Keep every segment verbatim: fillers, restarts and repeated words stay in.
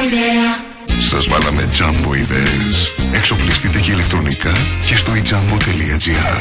Σας βάλαμε Jumbo ιδέες. Εξοπλιστείτε και ηλεκτρονικά και στο ιτζάμπο τελεία τζι άρ.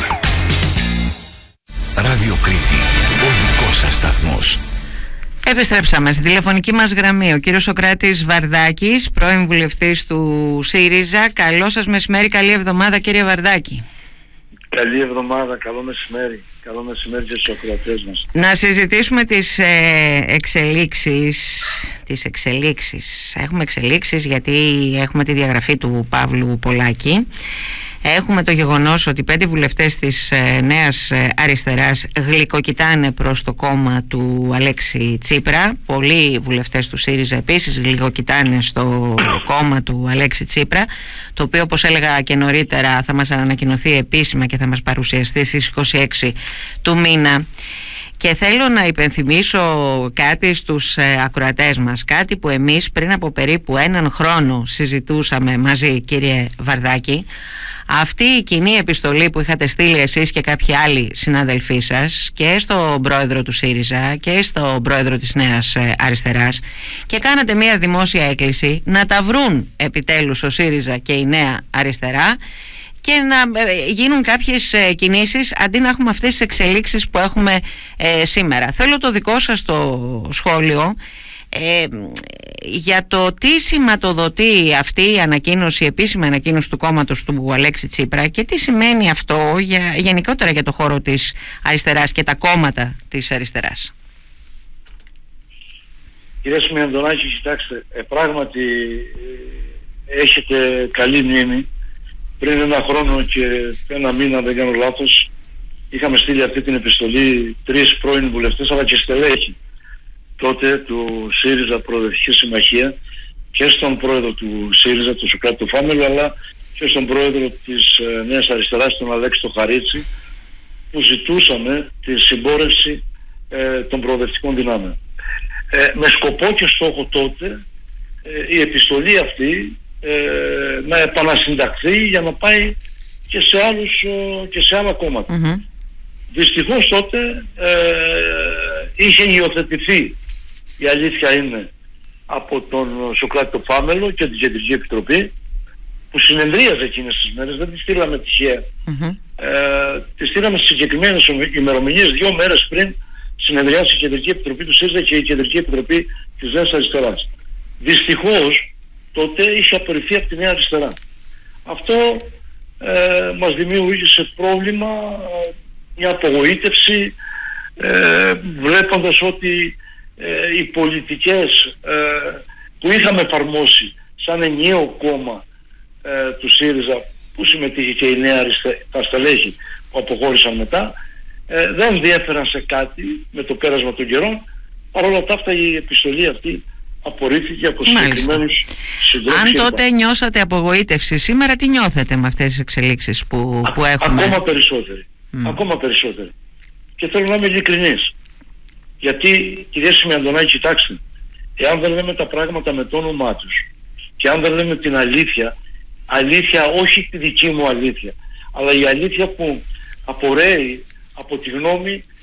Ράδιο Κρήτη, ο δικός σας σταθμός. Επιστρέψαμε στην τηλεφωνική μας γραμμή ο κύριος Σωκράτης Βαρδάκης, πρώην βουλευτής του ΣΥΡΙΖΑ. Καλό σας μεσημέρι, καλή εβδομάδα κύριε Βαρδάκη. Καλή εβδομάδα, καλό μεσημέρι. Καλό μεσημέρι και στους ακροατές μας. Να συζητήσουμε τις ε, εξελίξεις, τις εξελίξεις. Έχουμε εξελίξεις γιατί έχουμε τη διαγραφή του Παύλου Πολάκη. Έχουμε το γεγονός ότι πέντε βουλευτές της ε, Νέας Αριστεράς γλυκοκοιτάνε προς το κόμμα του Αλέξη Τσίπρα. Πολλοί βουλευτές του ΣΥΡΙΖΑ επίσης γλυκοκοιτάνε στο κόμμα του Αλέξη Τσίπρα, το οποίο, όπως έλεγα και νωρίτερα, θα μας ανακοινωθεί επίσημα και θα μας παρουσιαστεί στις είκοσι έξι του μήνα. Και θέλω να υπενθυμίσω κάτι στους ε, ακροατές μας, κάτι που εμείς πριν από περίπου έναν χρόνο συζητούσαμε μαζί, κύριε Βαρδάκη. Αυτή η κοινή επιστολή που είχατε στείλει εσείς και κάποιοι άλλοι συνάδελφοί σας και στον πρόεδρο του ΣΥΡΙΖΑ και στον πρόεδρο της Νέας Αριστεράς, και κάνατε μια δημόσια έκκληση να τα βρουν επιτέλους ο ΣΥΡΙΖΑ και η Νέα Αριστερά και να γίνουν κάποιες κινήσεις αντί να έχουμε αυτές τις εξελίξεις που έχουμε ε, σήμερα. Θέλω το δικό σας το σχόλιο Ε, για το τι σηματοδοτεί αυτή η ανακοίνωση, η επίσημη ανακοίνωση του κόμματος του Αλέξη Τσίπρα, και τι σημαίνει αυτό για, γενικότερα για το χώρο της αριστεράς και τα κόμματα της αριστεράς. Κυρία Σμιαντονάκη, κοιτάξτε, ε, πράγματι ε, έχετε καλή μνήμη. Πριν ένα χρόνο και ένα μήνα, δεν κάνω λάθος, είχαμε στείλει αυτή την επιστολή τρεις πρώην βουλευτές αλλά και στελέχη τότε του ΣΥΡΙΖΑ Προοδευτική Συμμαχία και στον πρόεδρο του ΣΥΡΙΖΑ, τον Σωκράτη του Φάμελου, αλλά και στον πρόεδρο της ε, Νέας Αριστεράς, τον Αλέξη το Χαρίτσι, που ζητούσαμε τη συμπόρευση ε, των προοδευτικών δυνάμεων. Ε, με σκοπό και στόχο τότε ε, η επιστολή αυτή ε, να επανασυνταχθεί για να πάει και σε, άλλους, ε, και σε άλλα κόμματα. Mm-hmm. Δυστυχώς τότε ε, είχε υιοθετηθεί, η αλήθεια είναι, από τον Σωκράτη το Φάμελο και την Κεντρική Επιτροπή, που συνεδρίαζε εκείνες τις μέρες, δεν τη στείλαμε τυχαία. Mm-hmm. Ε, τη στείλαμε στις συγκεκριμένες ημερομηνίες, δύο μέρες πριν συνεδριάσει η Κεντρική Επιτροπή του ΣΥΡΙΖΑ και η Κεντρική Επιτροπή της Νέας Αριστεράς. Δυστυχώς τότε είχε απορριφθεί από τη Νέα Αριστερά. Αυτό ε, μας δημιούργησε πρόβλημα, μια απογοήτευση, ε, βλέποντας ότι ε, οι πολιτικές ε, που είχαμε εφαρμόσει σαν ενιαίο κόμμα ε, του ΣΥΡΙΖΑ, που συμμετείχε και η Νέα Αριστερά, τα στελέχη που αποχώρησαν μετά, ε, δεν διέφεραν σε κάτι με το πέρασμα των καιρών. Παρ' όλα αυτά η επιστολή αυτή απορρίφθηκε από συγκεκριμένους συντρόφους. Αν τότε νιώσατε απογοήτευση, σήμερα τι νιώθετε με αυτές τις εξελίξεις που, που έχουμε? Ακόμα περισσότεροι. Mm. Ακόμα περισσότεροι. Και θέλω να είμαι ειλικρινής. Γιατί, κυρία Σιμιαντονάκη, κοιτάξτε, εάν δεν λέμε τα πράγματα με το όνομά τους και αν δεν λέμε την αλήθεια, αλήθεια, όχι τη δική μου αλήθεια, αλλά η αλήθεια που απορρέει από τη γνώμη